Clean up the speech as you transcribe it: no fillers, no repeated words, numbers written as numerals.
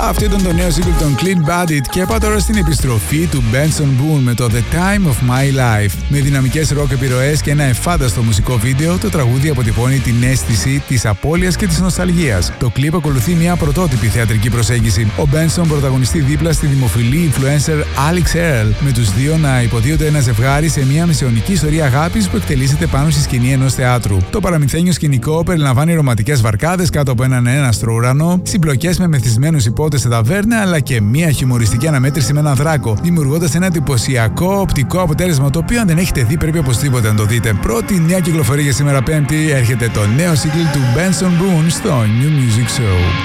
Αυτό ήταν το νέο single των Clean Bandit και πάω τώρα στην επιστροφή του Benson Boone με το The Time of My Life. Με δυναμικές ροκ επιρροές και ένα εφάνταστο μουσικό βίντεο, το τραγούδι αποτυπώνει την αίσθηση της απώλειας και της νοσταλγίας. Το κλιπ ακολουθεί μια πρωτότυπη θεατρική προσέγγιση. Ο Benson πρωταγωνιστεί δίπλα στη δημοφιλή influencer Alex Earl, με τους δύο να υποδίονται ένα ζευγάρι σε μια μεσαιωνική ιστορία αγάπης που εκτελήσεται πάνω στη σκηνή ενός θεάτρου. Το παραμυθένιο σκηνικό περιλαμβάνει ρομαντικές βαρκάδες κάτω από έναν έναστρο ουρανό, συμπλοκές με μεθυσμένους υπότες σε ταβέρνα, αλλά και μια χιουμοριστική αναμέτρηση με έναν δράκο, δημιουργώντας ένα εντυπωσιακό οπτικό αποτέλεσμα, το οποίο αν δεν έχετε δει πρέπει οπωσδήποτε να το δείτε. Πρώτη νέα κυκλοφορία για σήμερα Πέμπτη, έρχεται το νέο single του Benson Boone στο New Music Show.